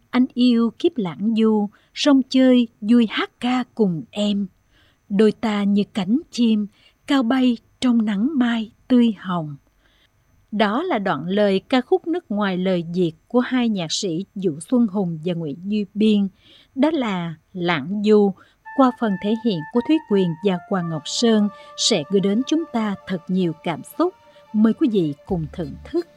Anh yêu kiếp lãng du, sông chơi vui hát ca cùng em. Đôi ta như cánh chim, cao bay trong nắng mai tươi hồng. Đó là đoạn lời ca khúc nước ngoài lời Việt của hai nhạc sĩ Vũ Xuân Hùng và Nguyễn Duy Biên. Đó là Lãng Du, qua phần thể hiện của Thúy Quyền và Hoàng Ngọc Sơn sẽ gửi đến chúng ta thật nhiều cảm xúc. Mời quý vị cùng thưởng thức.